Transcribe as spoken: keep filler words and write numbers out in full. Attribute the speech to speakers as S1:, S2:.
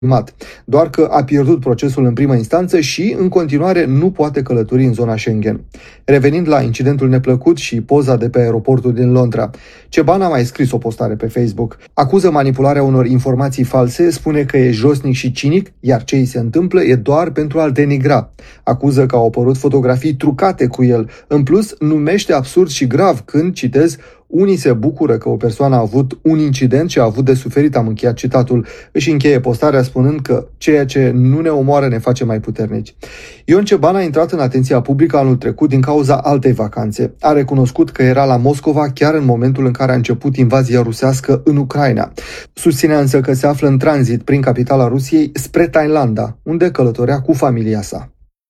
S1: confirmat, doar că a pierdut procesul în primă instanță și, în continuare, nu poate călători în zona Schengen. Revenind la incidentul neplăcut și poza de pe aeroportul din Londra, Ceban a mai scris o postare pe Facebook. Acuză manipularea unor informații false, spune că e josnic și cinic, iar ce îi se întâmplă e doar pentru a-l denigra. Acuză că au apărut fotografii trucate cu el. În plus, numește absurd și grav când, citez, unii se bucură că o persoană a avut un incident și a avut de suferit, am încheiat citatul. Își încheie postarea spunând că ceea ce nu ne omoară ne face mai puternici. Ion Ceban a intrat în atenția publică anul trecut din cauza altei vacanțe. A recunoscut că era la Moscova chiar în momentul în care a început invazia rusească în Ucraina. Susține însă că se află în tranzit prin capitala Rusiei spre Thailanda, unde călătorea cu familia sa.